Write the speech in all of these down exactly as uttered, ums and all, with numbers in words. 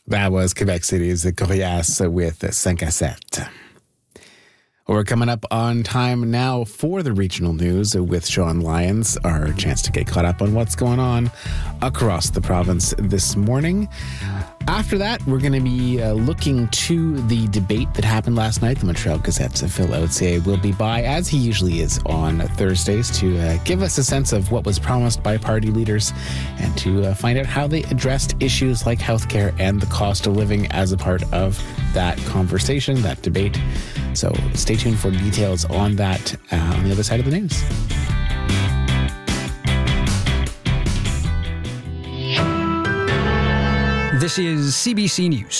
That was Quebec City's Corias with cinq à sept. We're coming up on time now for the regional news with Sean Lyons, our chance to get caught up on what's going on across the province this morning. After that, we're going to be uh, looking to the debate that happened last night. The Montreal Gazette's Phil Outier will be by, as he usually is on Thursdays, to uh, give us a sense of what was promised by party leaders and to uh, find out how they addressed issues like healthcare and the cost of living as a part of that conversation, that debate. So stay tuned for details on that uh, on the other side of the news. This is C B C News.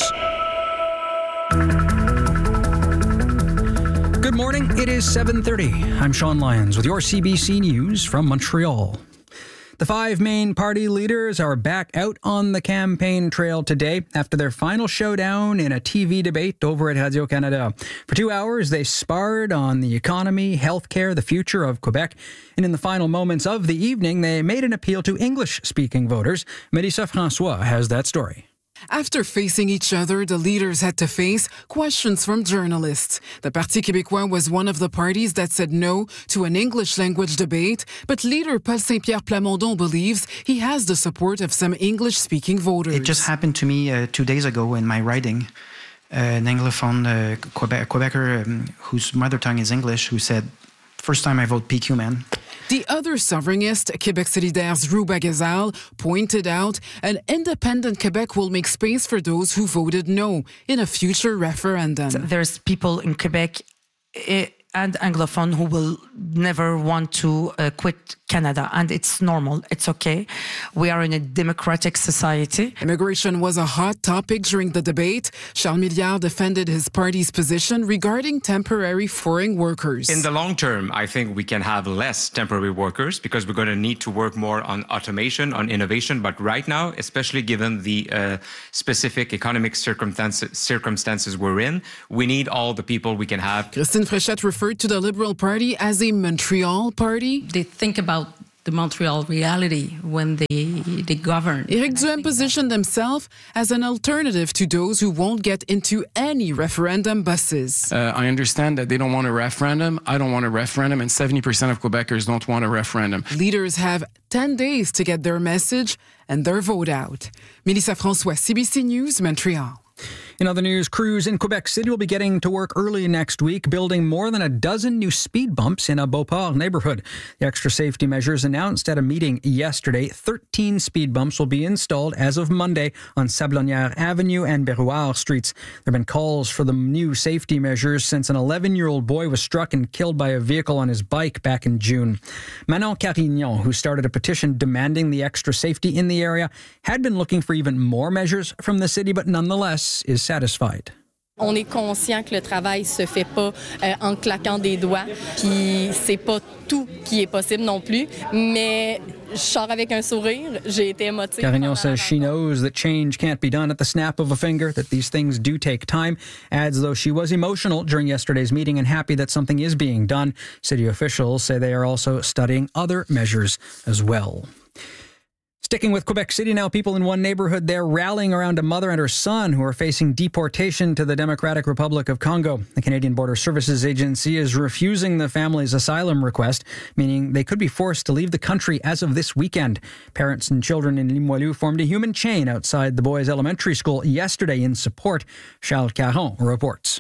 Good morning. It is seven thirty. I'm Sean Lyons with your C B C News from Montreal. The five main party leaders are back out on the campaign trail today after their final showdown in a T V debate over at Radio-Canada. For two hours, they sparred on the economy, healthcare, the future of Quebec. And in the final moments of the evening, they made an appeal to English-speaking voters. Melissa Francois has that story. After facing each other, the leaders had to face questions from journalists. The Parti Québécois was one of the parties that said no to an English-language debate, but leader Paul Saint-Pierre Plamondon believes he has the support of some English-speaking voters. It just happened to me uh, two days ago in my riding. Uh, an Anglophone uh, Quebec- Quebecer um, whose mother tongue is English, who said, first time I vote P Q, man. The other sovereignist, Québec Solidaires' Roux Bagazal, pointed out an independent Quebec will make space for those who voted no in a future referendum. There's people in Quebec and Anglophone who will never want to uh, quit Canada, and it's normal. It's okay. We are in a democratic society. Immigration was a hot topic during the debate. Charles Milliard defended his party's position regarding temporary foreign workers. In the long term, I think we can have less temporary workers because we're going to need to work more on automation, on innovation. But right now, especially given the uh, specific economic circumstances, circumstances we're in, we need all the people we can have. Christine Fréchette referred to the Liberal Party as a Montreal party. They think about the Montreal reality when they, they govern. Éric Duhaime positioned himself as an alternative to those who won't get into any referendum buses. Uh, I understand that they don't want a referendum. I don't want a referendum, and seventy percent of Quebecers don't want a referendum. Leaders have ten days to get their message and their vote out. Melissa Francois, C B C News, Montreal. In other news, crews in Quebec City will be getting to work early next week, building more than a dozen new speed bumps in a Beauport neighborhood. The extra safety measures announced at a meeting yesterday. thirteen speed bumps will be installed as of Monday on Sablonnière Avenue and Berrouard Streets. There have been calls for the new safety measures since an eleven-year-old boy was struck and killed by a vehicle on his bike back in June. Manon Carignan, who started a petition demanding the extra safety in the area, had been looking for even more measures from the city, but nonetheless is satisfied. On est conscient que le travail se fait pas euh, en claquant des doigts, puis c'est pas tout qui est possible non plus, mais je sors avec un sourire, j'ai été émotive. Carignan says she knows that change can't be done at the snap of a finger, that these things do take time, adds though she was emotional during yesterday's meeting and happy that something is being done. City officials say they are also studying other measures as well. Sticking with Quebec City now, people in one neighborhood there rallying around a mother and her son who are facing deportation to the Democratic Republic of Congo. The Canadian Border Services Agency is refusing the family's asylum request, meaning they could be forced to leave the country as of this weekend. Parents and children in Limoilou formed a human chain outside the boys' elementary school yesterday in support. Charles Caron reports.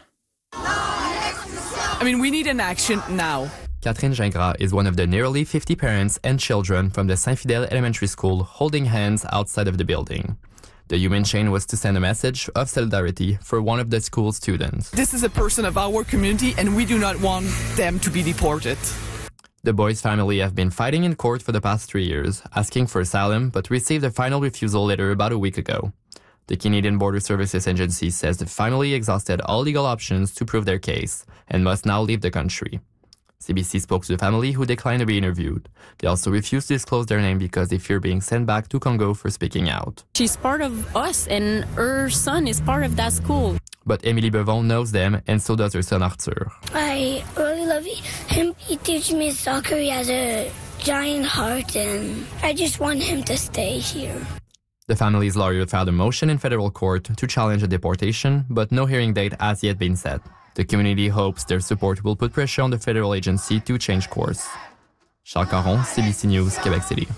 I mean, we need an action now. Catherine Gingras is one of the nearly fifty parents and children from the Saint-Fidèle Elementary School holding hands outside of the building. The human chain was to send a message of solidarity for one of the school students. This is a person of our community and we do not want them to be deported. The boy's family have been fighting in court for the past three years, asking for asylum, but received a final refusal letter about a week ago. The Canadian Border Services Agency says they finally exhausted all legal options to prove their case and must now leave the country. C B C spoke to the family, who declined to be interviewed. They also refused to disclose their name because they fear being sent back to Congo for speaking out. She's part of us, and her son is part of that school. But Émilie Bevon knows them, and so does her son Arthur. I really love him. He teaches me soccer. He has a giant heart, and I just want him to stay here. The family's lawyer filed a motion in federal court to challenge the deportation, but no hearing date has yet been set. The community hopes their support will put pressure on the federal agency to change course. Charles Caron, C B C News, Quebec City.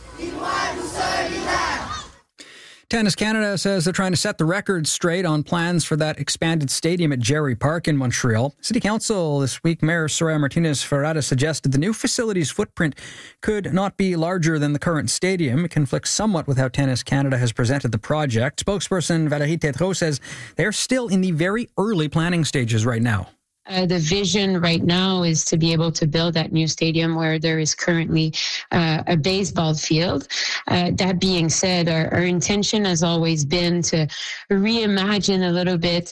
Tennis Canada says they're trying to set the record straight on plans for that expanded stadium at Gerry Park in Montreal. City Council this week, Mayor Soraya Martinez-Ferrada suggested the new facility's footprint could not be larger than the current stadium. It conflicts somewhat with how Tennis Canada has presented the project. Spokesperson Valérie Tétrault says they're still in the very early planning stages right now. Uh, the vision right now is to be able to build that new stadium where there is currently uh, a baseball field. Uh, that being said, our, our intention has always been to reimagine a little bit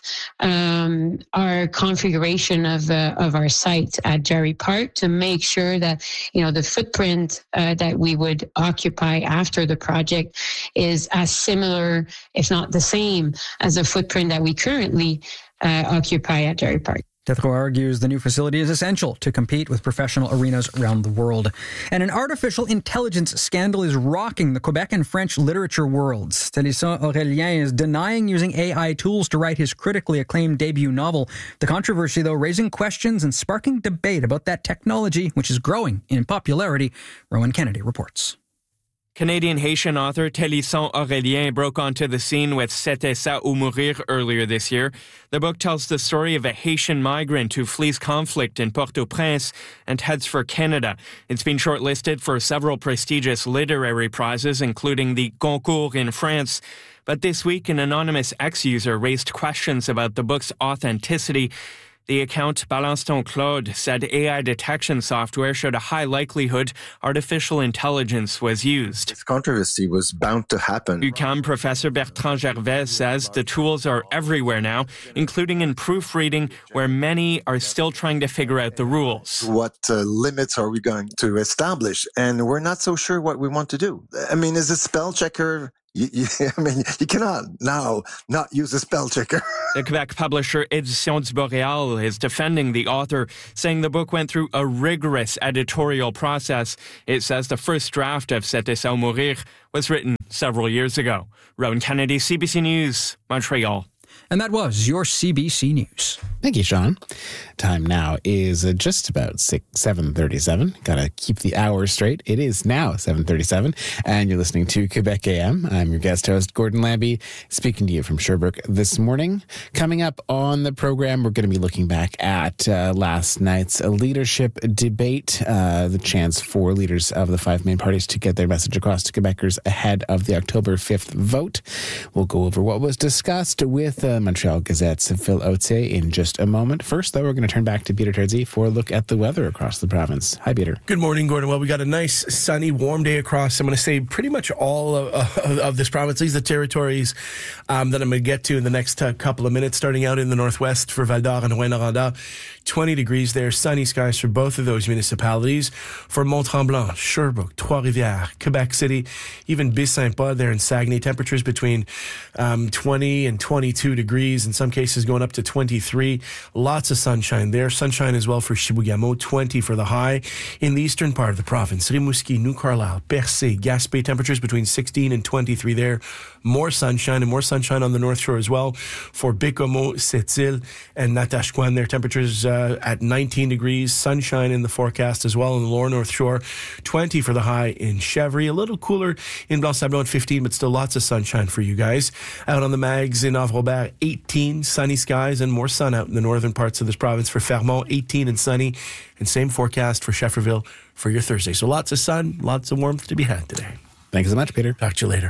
um, our configuration of uh, of our site at Gerry Park to make sure that, you know, the footprint uh, that we would occupy after the project is as similar, if not the same, as the footprint that we currently uh, occupy at Gerry Park. Tétrault argues the new facility is essential to compete with professional arenas around the world. And an artificial intelligence scandal is rocking the Quebec and French literature worlds. Téléstin Aurélien is denying using A I tools to write his critically acclaimed debut novel. The controversy, though, raising questions and sparking debate about that technology, which is growing in popularity. Rowan Kennedy reports. Canadian-Haitian author Téléstin Aurélien broke onto the scene with C'était ça ou mourir earlier this year. The book tells the story of a Haitian migrant who flees conflict in Port-au-Prince and heads for Canada. It's been shortlisted for several prestigious literary prizes, including the Goncourt in France. But this week, an anonymous X-user raised questions about the book's authenticity. The account Balance Ton Claude said A I detection software showed a high likelihood artificial intelligence was used. This controversy was bound to happen. U Q A M professor Bertrand Gervais says the tools are everywhere now, including in proofreading, where many are still trying to figure out the rules. What uh, limits are we going to establish? And we're not so sure what we want to do. I mean, is a spell checker... You, you, I mean, you cannot now not use a spell checker. The Quebec publisher Éditions du Boréal is defending the author, saying the book went through a rigorous editorial process. It says the first draft of C'était ça ou mourir was written several years ago. Rowan Kennedy, C B C News, Montreal. And that was your C B C News. Thank you, Sean. Time now is uh, just about six, seven thirty-seven. Got to keep the hours straight. It is now seven thirty-seven, and you're listening to Quebec A M. I'm your guest host, Gordon Lambie, speaking to you from Sherbrooke this morning. Coming up on the program, we're going to be looking back at uh, last night's leadership debate, uh, the chance for leaders of the five main parties to get their message across to Quebecers ahead of the October fifth vote. We'll go over what was discussed with uh, Montreal Gazette's Phil Otier in just a moment. First, though, we're going to turn back to Peter Terzi for a look at the weather across the province. Hi, Peter. Good morning, Gordon. Well, we got a nice, sunny, warm day across, I'm going to say, pretty much all of, of, of this province, at least the territories um, that I'm going to get to in the next uh, couple of minutes, starting out in the northwest for Val-d'Or and Rouyn-Noranda. twenty degrees there, sunny skies for both of those municipalities. For Mont-Tremblant, Sherbrooke, Trois-Rivières, Quebec City, even Baie-Saint-Paul there in Saguenay, temperatures between um, twenty and twenty-two degrees, in some cases going up to twenty-three. Lots of sunshine there. Sunshine as well for Chibougamau, twenty for the high. In the eastern part of the province, Rimouski, New Carlisle, Percé, Gaspé, temperatures between sixteen and twenty-three there. More sunshine and more sunshine on the North Shore as well for Bécomo, Sept-Îles, and Natashquan. Their temperatures uh, at nineteen degrees. Sunshine in the forecast as well on the lower North Shore. twenty for the high in Chevry. A little cooler in Blanc-Sablon at fifteen, but still lots of sunshine for you guys. Out on the mags in Havre-Robert, eighteen, sunny skies and more sun out in the northern parts of this province for Fermont, eighteen and sunny. And same forecast for Schefferville for your Thursday. So lots of sun, lots of warmth to be had today. Thanks so much, Peter. Talk to you later.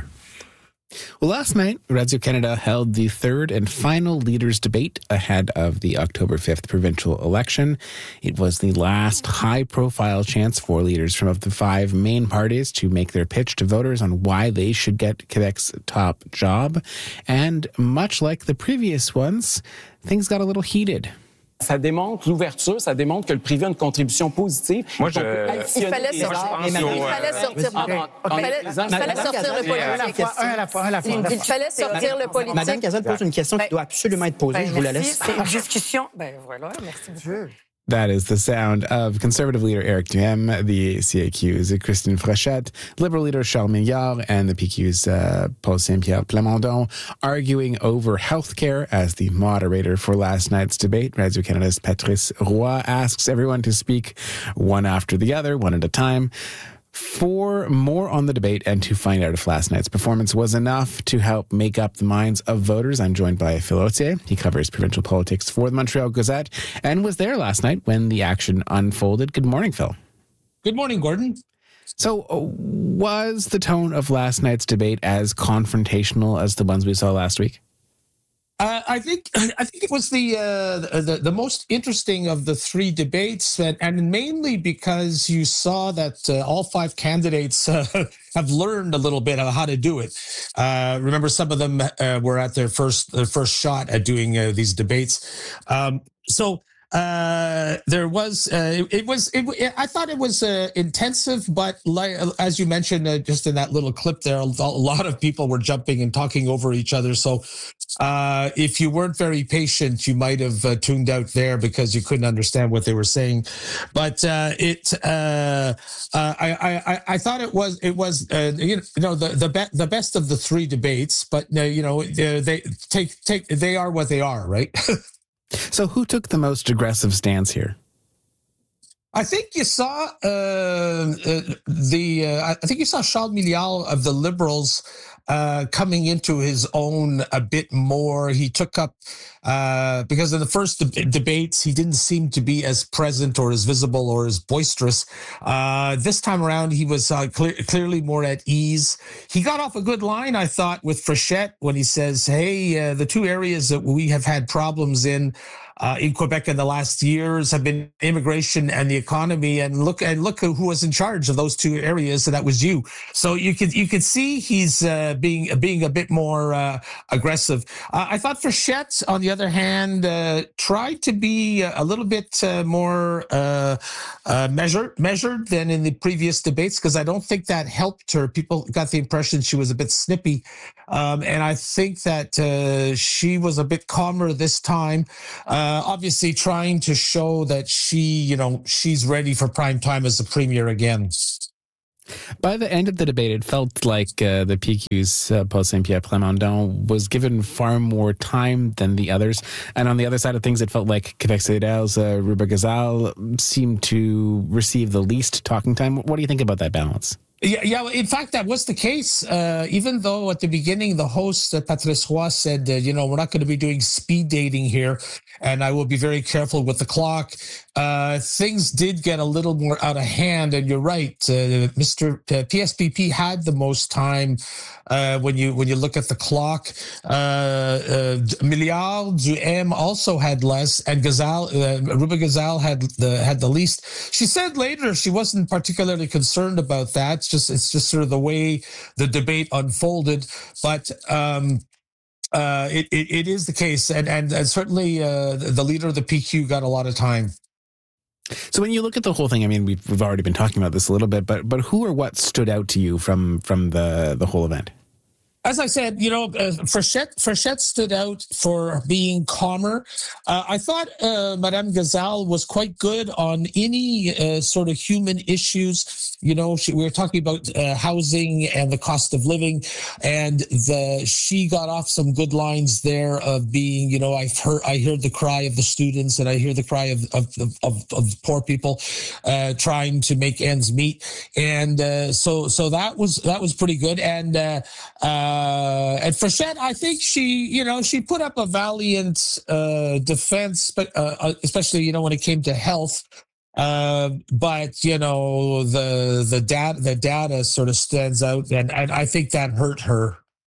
Well, last night, Radio Canada held the third and final leaders' debate ahead of the October fifth provincial election. It was the last high-profile chance for leaders from of the five main parties to make their pitch to voters on why they should get Quebec's top job. And much like the previous ones, things got a little heated. Ça démontre l'ouverture, ça démontre que le privé a une contribution positive. Moi, je... Il fallait sortir, il fallait sortir, il fallait sortir le politique. Un à la fois, un à la fois. Il fallait sortir le politique. Madame Cazal pose une question qui doit absolument être posée, je vous la laisse. C'est une discussion. Ben voilà, merci beaucoup. That is the sound of Conservative leader Eric Duhem, the C A Q's Christine Frechette, Liberal leader Charles Milliard, and the P Q's uh, Paul Saint-Pierre Plamondon arguing over healthcare as the moderator for last night's debate. Radio-Canada's Patrice Roy asks everyone to speak one after the other, one at a time. For more on the debate and to find out if last night's performance was enough to help make up the minds of voters, I'm joined by Phil Authier. He covers provincial politics for the Montreal Gazette and was there last night when the action unfolded. Good morning, Phil. Good morning, Gordon. So uh, was the tone of last night's debate as confrontational as the ones we saw last week? Uh, I think I think it was the, uh, the the most interesting of the three debates, and, and mainly because you saw that uh, all five candidates uh, have learned a little bit of how to do it. Uh, remember, some of them uh, were at their first their first shot at doing uh, these debates. Um, so. Uh, there was, uh, it, it was, it, it, I thought it was uh, intensive, but like, as you mentioned, uh, just in that little clip there, a lot of people were jumping and talking over each other. So uh, if you weren't very patient, you might have uh, tuned out there because you couldn't understand what they were saying. But uh, it, uh, uh, I, I, I thought it was, it was, uh, you know, the the, be- the best of the three debates. But uh, you know, they, they take take they are what they are, right? So who took the most aggressive stance here? I think you saw uh, uh, the. Uh, I think you saw Charles Milliard of the Liberals uh, coming into his own a bit more. He took up uh, because in the first de- debates he didn't seem to be as present or as visible or as boisterous. Uh, this time around he was uh, clear, clearly more at ease. He got off a good line, I thought, with Frechette when he says, "Hey, uh, the two areas that we have had problems in." Uh, in Quebec in the last years have been immigration and the economy, and look and look who was in charge of those two areas, and that was you. So you could you could see he's uh, being being a bit more uh, aggressive. Uh, I thought Frechette, on the other hand, uh, tried to be a little bit uh, more uh, uh, measured measured than in the previous debates, because I don't think that helped her. People got the impression she was a bit snippy, um, and I think that uh, she was a bit calmer this time. Uh, Uh, obviously trying to show that she, you know, she's ready for prime time as the premier again. By the end of the debate, it felt like uh, the P Q's uh, Paul Saint-Pierre Plamondon was given far more time than the others. And on the other side of things, it felt like Quebec Solidaires' uh, Ruba Gazal seemed to receive the least talking time. What do you think about that balance? Yeah, yeah. In fact, that was the case. Uh, even though at the beginning, the host, uh, Patrice Roy, said, uh, you know, we're not going to be doing speed dating here, and I will be very careful with the clock. Uh, things did get a little more out of hand, and you're right. Uh, Mister P S P P had the most time uh, when you when you look at the clock. Uh, uh, Milliard, Duhem also had less, and Gazal, uh, Ruba Gazal had the had the least. She said later she wasn't particularly concerned about that. It's just it's just sort of the way the debate unfolded, but. Um, Uh, it, it it is the case, and and, and certainly uh, the leader of the P Q got a lot of time. So when you look at the whole thing, I mean, we've we've already been talking about this a little bit, but but who or what stood out to you from from the the whole event? As I said, you know, uh, Frechette, Frechette stood out for being calmer. Uh, I thought uh, Madame Gazal was quite good on any uh, sort of human issues. You know, she, we were talking about uh, housing and the cost of living, and the she got off some good lines there of being, you know, I've heard I heard the cry of the students, and I hear the cry of of of, of poor people uh, trying to make ends meet, and uh, so so that was that was pretty good, and. Uh, uh, Uh, and Frechette, I think she, you know, she put up a valiant uh, defense, but uh, especially, you know, when it came to health. Uh, but you know, the the data the data sort of stands out, and, and I think that hurt her.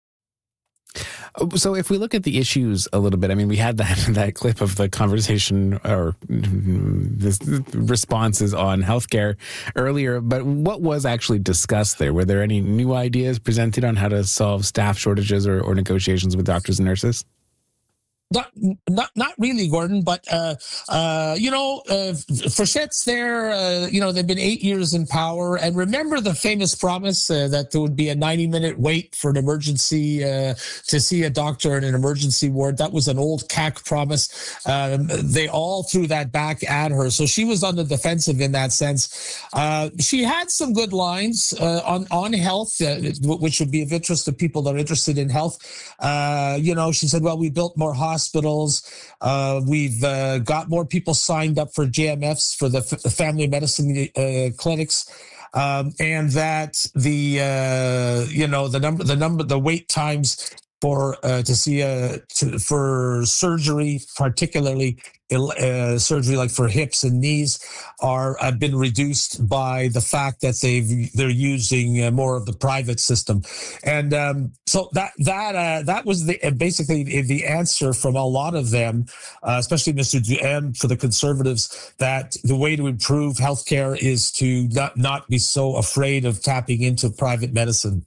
So if we look at the issues a little bit, I mean, we had that that clip of the conversation or the responses on healthcare earlier, but what was actually discussed there? Were there any new ideas presented on how to solve staff shortages or, or negotiations with doctors and nurses? Not, not, not really, Gordon. But uh, uh, you know, uh, Frichette's there. Uh, you know, they've been eight years in power, and remember the famous promise uh, that there would be a ninety-minute wait for an emergency uh, to see a doctor in an emergency ward. That was an old C A C promise. Um, they all threw that back at her, so she was on the defensive in that sense. Uh, she had some good lines uh, on on health, uh, which would be of interest to people that are interested in health. Uh, you know, she said, "Well, we built more hospitals." Hospitals. Uh, we've uh, got more people signed up for J M Fs, for the f- family medicine uh, clinics, um, and that the uh, you know the number, the number, the wait times for uh, to see a to, for surgery, particularly uh, surgery like for hips and knees, are have been reduced by the fact that they've they're using uh, more of the private system, and um, so that that uh, that was the uh, basically the answer from a lot of them, uh, especially Mister Duhem for the Conservatives, that the way to improve healthcare is to not not be so afraid of tapping into private medicine.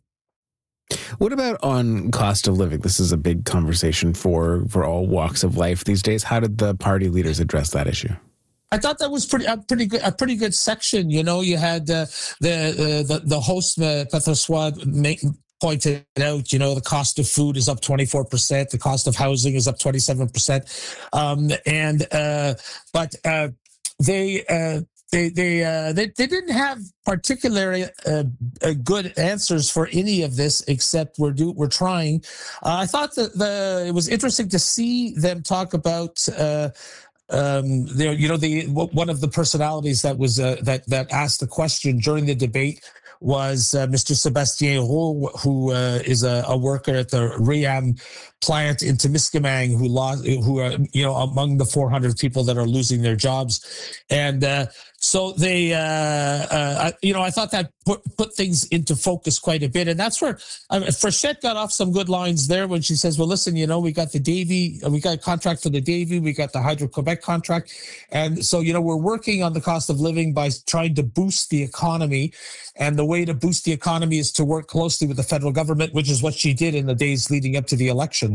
What about on cost of living? This is a big conversation for, for all walks of life these days. How did the party leaders address that issue? I thought that was pretty a pretty good a pretty good section. You know, you had uh, the, uh, the the host uh, Petroswad make. Pointed out, you know, the cost of food is up twenty-four percent, the cost of housing is up twenty-seven percent, um, and uh, but uh, they. Uh, They they, uh, they they didn't have particularly uh, uh, good answers for any of this, except we're do we're trying. Uh, I thought that the it was interesting to see them talk about. Uh, um, there, you know, the one of the personalities that was uh, that that asked the question during the debate was uh, Mister Sébastien Roux, who uh, is a, a worker at the RIAM plant in Temiskaming, who lost, who are you know among the four hundred people that are losing their jobs, and uh, so they, uh, uh, you know, I thought that put put things into focus quite a bit, and that's where I mean, Frechette got off some good lines there when she says, "Well, listen, you know, we got the Davy, we got a contract for the Davy, we got the Hydro-Quebec contract, and so you know we're working on the cost of living by trying to boost the economy, and the way to boost the economy is to work closely with the federal government, which is what she did in the days leading up to the election."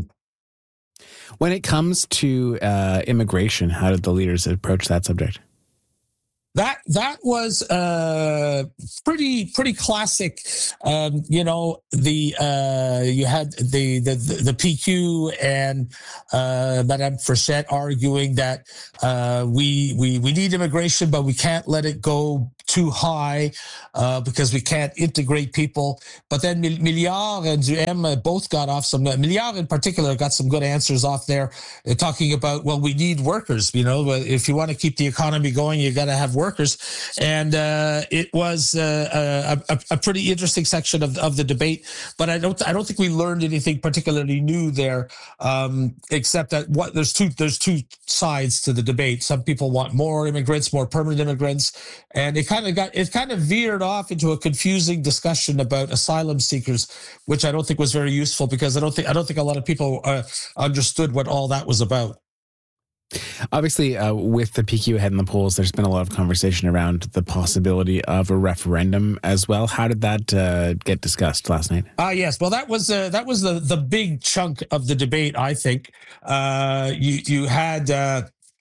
When it comes to uh, immigration, how did the leaders approach that subject? That that was uh, pretty pretty classic. Um, you know, the uh, you had the the the P Q and uh, Madame Frechette arguing that uh, we we we need immigration, but we can't let it go too high uh, because we can't integrate people. But then Milliard and Duhem both got off some. Milliard in particular got some good answers off there, uh, talking about, well, we need workers. You know, if you want to keep the economy going, you got to have workers. And uh, it was uh, a, a pretty interesting section of of the debate. But I don't I don't think we learned anything particularly new there, um, except that what there's two there's two sides to the debate. Some people want more immigrants, more permanent immigrants, and it kind of got it kind of veered off into a confusing discussion about asylum seekers, which I don't think was very useful because I don't think I don't think a lot of people uh, understood what all that was about. Obviously, uh, with the P Q ahead in the polls, there's been a lot of conversation around the possibility of a referendum as well. How did that uh, get discussed last night? Ah, uh, yes. Well, that was uh, that was the the big chunk of the debate. I think uh, you you had uh,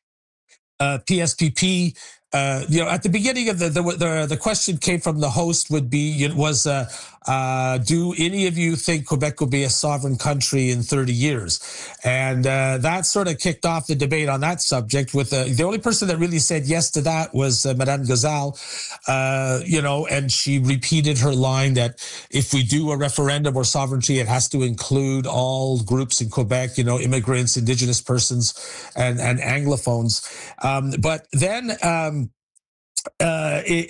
uh, P S P P. Uh, you know, at the beginning of the the the, the question came from the host would be it was uh, uh, do any of you think Quebec will be a sovereign country in thirty years? And uh, that sort of kicked off the debate on that subject. With uh, the only person that really said yes to that was uh, Madame Gazal, uh, you know, and she repeated her line that if we do a referendum or sovereignty, it has to include all groups in Quebec, you know, immigrants, Indigenous persons, and and Anglophones. Um, but then. Um, Uh, it,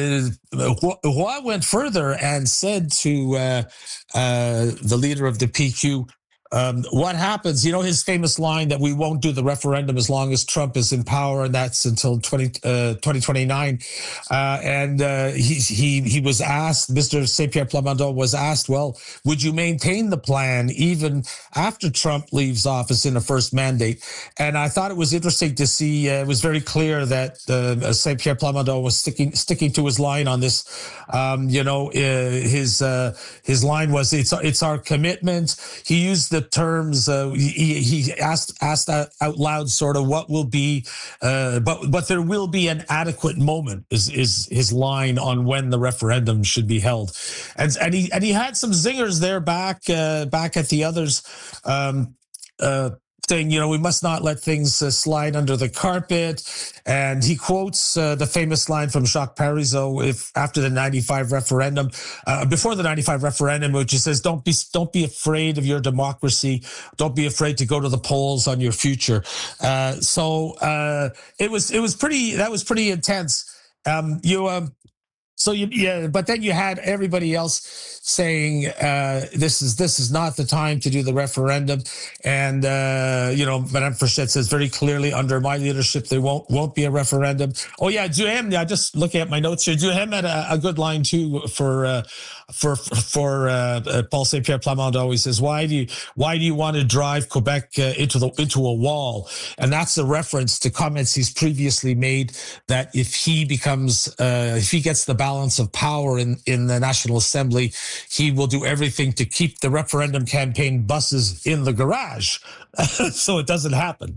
it, Roy went further and said to uh, uh, the leader of the P Q, um, what happens, you know, his famous line that we won't do the referendum as long as Trump is in power, and that's until twenty twenty-nine. Uh, and uh, he, he, he was asked, Mister Saint-Pierre Plamondon was asked, well, would you maintain the plan even after Trump leaves office in the first mandate? And I thought it was interesting to see, uh, it was very clear that uh, Saint-Pierre Plamondon was sticking sticking to his line on this. Um, you know, uh, his uh, his line was, it's, it's our commitment. He used the terms. Uh, he, he asked asked out loud, sort of, what will be, uh, but but there will be an adequate moment. Is is his line on when the referendum should be held, and and he and he had some zingers there back uh, back at the others. Um, uh, saying, you know, we must not let things uh, slide under the carpet. And he quotes uh, the famous line from Jacques Parizeau, if after the ninety-five referendum, uh, before the ninety-five referendum, which he says, don't be, don't be afraid of your democracy. Don't be afraid to go to the polls on your future. Uh, so uh, it was, it was pretty, that was pretty intense. Um, you, um, So you, yeah, but then you had everybody else saying uh, this is this is not the time to do the referendum, and uh, you know, Madame Frechette says very clearly, under my leadership, there won't won't be a referendum. Oh yeah, Duhem. Yeah, just looking at my notes here, Duhem had a, a good line too for uh, for for uh, Paul Saint-Pierre Plamondon. He says, why do you why do you want to drive Quebec uh, into the into a wall? And that's a reference to comments he's previously made that if he becomes uh, if he gets the balance of power in, in the National Assembly, he will do everything to keep the referendum campaign buses in the garage so it doesn't happen.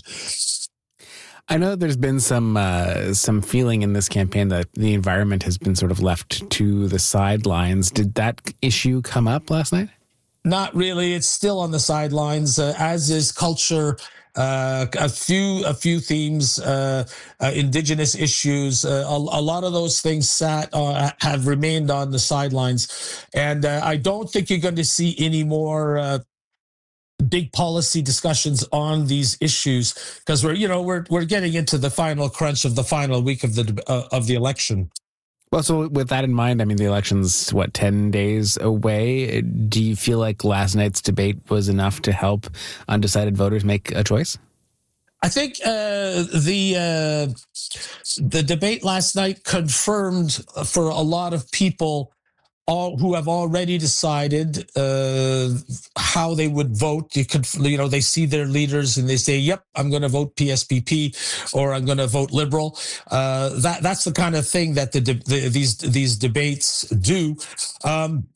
I know there's been some uh, some feeling in this campaign that the environment has been sort of left to the sidelines. Did that issue come up last night? Not really. It's still on the sidelines, uh, as is culture. Uh, a few, a few themes, uh, uh, indigenous issues. Uh, a, a lot of those things sat uh, have remained on the sidelines, and uh, I don't think you're going to see any more uh, big policy discussions on these issues because we're, you know, we're we're getting into the final crunch of the final week of the uh, of the election. Well, so with that in mind, I mean, the election's, what, ten days away? Do you feel like last night's debate was enough to help undecided voters make a choice? I think uh, the uh, the debate last night confirmed for a lot of people all who have already decided uh, how they would vote. You could, you know, they see their leaders and they say, "Yep, I'm going to vote P S P P," or "I'm going to vote Liberal." Uh, that that's the kind of thing that the, the these these debates do. Um,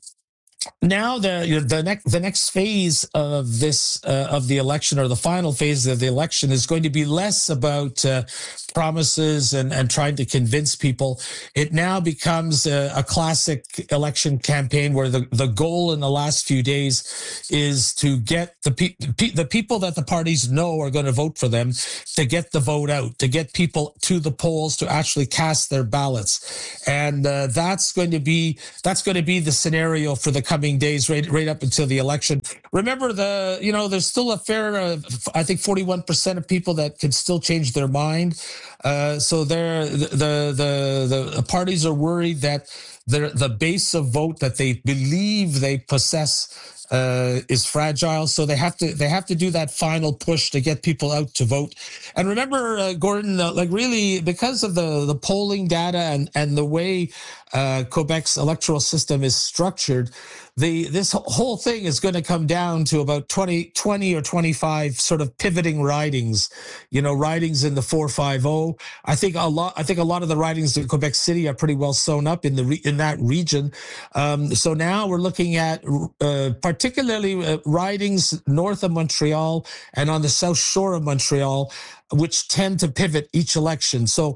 Now the the next the next phase of this uh, of the election, or the final phase of the election, is going to be less about uh, promises and, and trying to convince people. It now becomes a, a classic election campaign where the, the goal in the last few days is to get the pe- the people that the parties know are going to vote for them to get the vote out, to get people to the polls to actually cast their ballots, and uh, that's going to be that's going to be the scenario for the coming days, right, right up until the election. Remember, the you know, there's still a fair, uh, I think, forty-one percent of people that can still change their mind. Uh, so they're the the the the parties are worried that the the base of vote that they believe they possess Uh, is fragile, so they have to they have to do that final push to get people out to vote. And remember, uh, Gordon, uh, like really, because of the the polling data and and the way uh, Quebec's electoral system is structured, the this whole thing is going to come down to about twenty, twenty or twenty-five sort of pivoting ridings. You know, ridings in the four five zero. I think a lot. I think a lot of the ridings in Quebec City are pretty well sewn up in the re, in that region. Um, so now we're looking at uh, particularly uh, ridings north of Montreal and on the south shore of Montreal, which tend to pivot each election. So,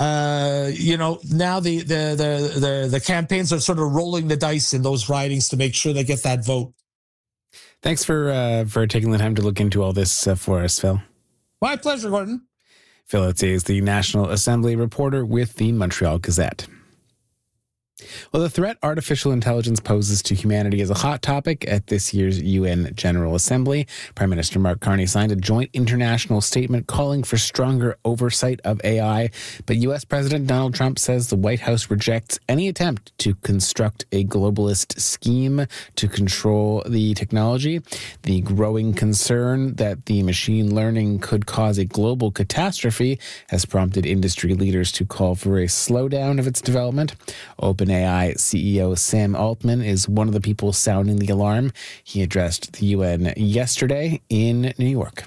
uh, you know, now the, the the the the campaigns are sort of rolling the dice in those ridings to make sure they get that vote. Thanks for uh, for taking the time to look into all this uh, for us, Phil. My pleasure, Gordon. Phil Ottier is the National Assembly reporter with the Montreal Gazette. Well, the threat artificial intelligence poses to humanity is a hot topic at this year's U N General Assembly. Prime Minister Mark Carney signed a joint international statement calling for stronger oversight of A I. But U S President Donald Trump says the White House rejects any attempt to construct a globalist scheme to control the technology. The growing concern that the machine learning could cause a global catastrophe has prompted industry leaders to call for a slowdown of its development. OpenAI C E O Sam Altman is one of the people sounding the alarm. He addressed the U N yesterday in New York.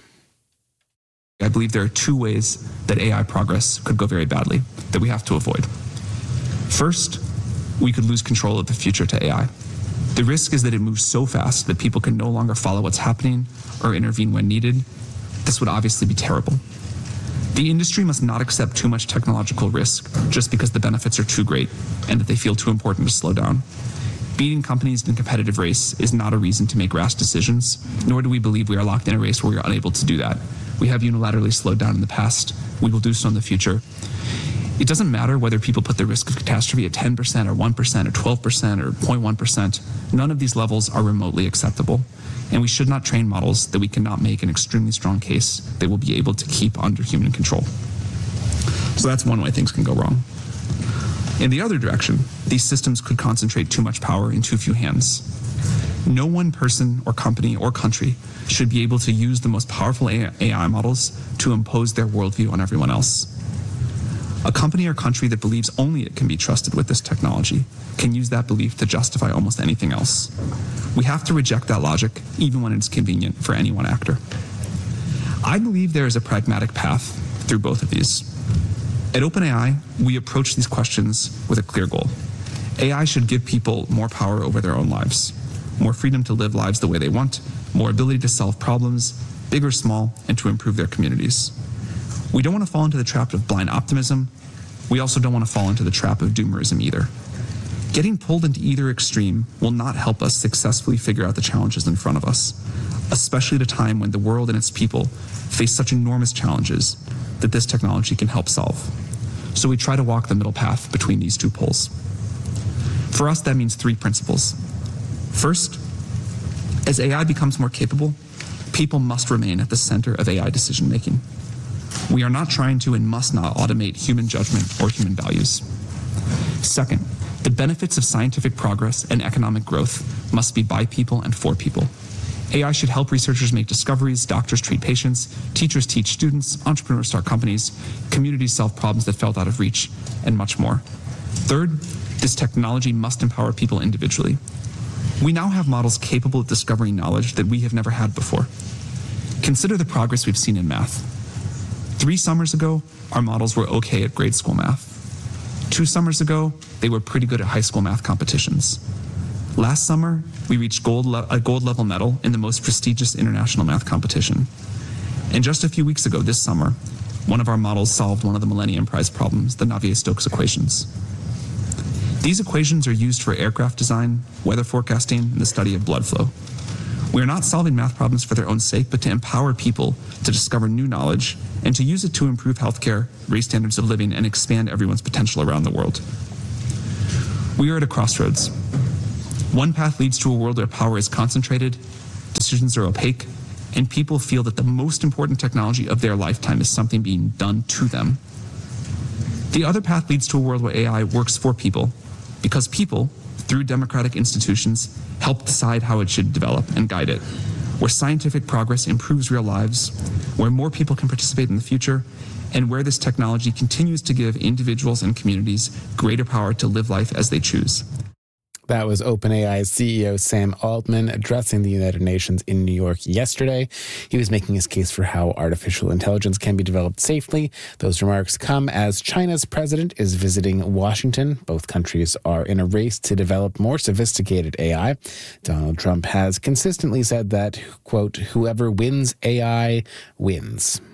I believe there are two ways that A I progress could go very badly that we have to avoid. First, we could lose control of the future to A I. The risk is that it moves so fast that people can no longer follow what's happening or intervene when needed. This would obviously be terrible. The industry must not accept too much technological risk just because the benefits are too great and that they feel too important to slow down. Beating companies in a competitive race is not a reason to make rash decisions, nor do we believe we are locked in a race where we are unable to do that. We have unilaterally slowed down in the past. We will do so in the future. It doesn't matter whether people put the risk of catastrophe at ten percent or one percent or twelve percent or zero point one percent. None of these levels are remotely acceptable. And we should not train models that we cannot make an extremely strong case they will be able to keep under human control. So that's one way things can go wrong. In the other direction, these systems could concentrate too much power in too few hands. No one person or company or country should be able to use the most powerful A I models to impose their worldview on everyone else. A company or country that believes only it can be trusted with this technology can use that belief to justify almost anything else. We have to reject that logic, even when it's convenient for any one actor. I believe there is a pragmatic path through both of these. At OpenAI, we approach these questions with a clear goal. A I should give people more power over their own lives, more freedom to live lives the way they want, more ability to solve problems, big or small, and to improve their communities. We don't want to fall into the trap of blind optimism. We also don't want to fall into the trap of doomerism either. Getting pulled into either extreme will not help us successfully figure out the challenges in front of us, especially at a time when the world and its people face such enormous challenges that this technology can help solve. So we try to walk the middle path between these two poles. For us, that means three principles. First, as A I becomes more capable, people must remain at the center of A I decision-making. We are not trying to and must not automate human judgment or human values. Second, the benefits of scientific progress and economic growth must be by people and for people. A I should help researchers make discoveries, doctors treat patients, teachers teach students, entrepreneurs start companies, communities solve problems that felt out of reach, and much more. Third, this technology must empower people individually. We now have models capable of discovering knowledge that we have never had before. Consider the progress we've seen in math. Three summers ago, our models were okay at grade school math. Two summers ago, they were pretty good at high school math competitions. Last summer, we reached gold le- a gold level medal in the most prestigious international math competition. And just a few weeks ago this summer, one of our models solved one of the Millennium Prize problems, the Navier-Stokes equations. These equations are used for aircraft design, weather forecasting, and the study of blood flow. We are not solving math problems for their own sake, but to empower people to discover new knowledge and to use it to improve healthcare, raise standards of living, and expand everyone's potential around the world. We are at a crossroads. One path leads to a world where power is concentrated, decisions are opaque, and people feel that the most important technology of their lifetime is something being done to them. The other path leads to a world where A I works for people, because people, through democratic institutions, help decide how it should develop and guide it, where scientific progress improves real lives, where more people can participate in the future, and where this technology continues to give individuals and communities greater power to live life as they choose. That was OpenAI's C E O Sam Altman addressing the United Nations in New York yesterday. He was making his case for how artificial intelligence can be developed safely. Those remarks come as China's president is visiting Washington. Both countries are in a race to develop more sophisticated A I. Donald Trump has consistently said that, quote, whoever wins A I wins.